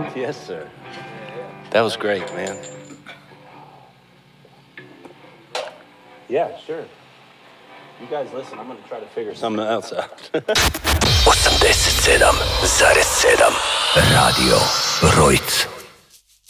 Yes, sir. That was great, man. Yeah, sure. You guys listen, I'm gonna try to figure something else out. 87,7 Radio Rojc.